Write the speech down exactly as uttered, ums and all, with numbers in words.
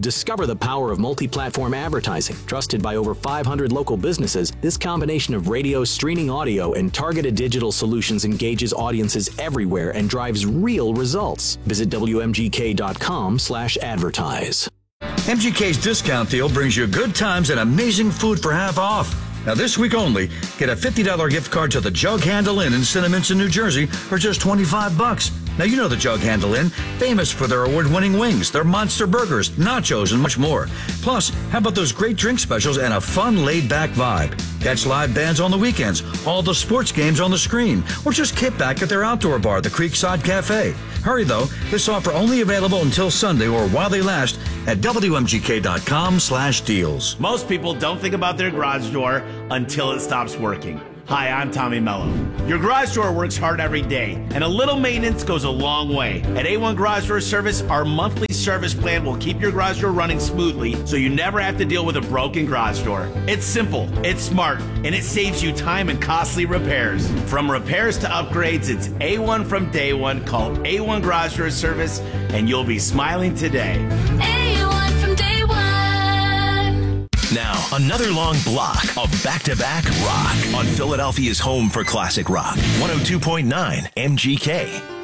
Discover the power of multi-platform advertising. Trusted by over five hundred local businesses, this combination of radio, streaming audio, and targeted digital solutions engages audiences everywhere and drives real results. Visit W M G K dot com slash advertise. M G K's discount deal brings you good times and amazing food for half off. Now this week only, get a fifty dollars gift card to the Jug Handle Inn in Cinnaminson, New Jersey for just twenty-five bucks. Now you know the Jug Handle Inn, famous for their award-winning wings, their monster burgers, nachos, and much more. Plus, how about those great drink specials and a fun laid-back vibe? Catch live bands on the weekends, all the sports games on the screen, or just kick back at their outdoor bar, the Creekside Cafe. Hurry though, this offer only available until Sunday or while they last at W M G K dot com slash deals. Most people don't think about their garage door until it stops working. Hi, I'm Tommy Mello. Your garage door works hard every day, and a little maintenance goes a long way. At A one Garage Door Service, our monthly service plan will keep your garage door running smoothly so you never have to deal with a broken garage door. It's simple, it's smart, and it saves you time and costly repairs. From repairs to upgrades, it's A one from day one. Call A one Garage Door Service, and you'll be smiling today. A one from day one. Now, another long block of back-to-back rock on Philadelphia's home for classic rock. one oh two point nine M G K.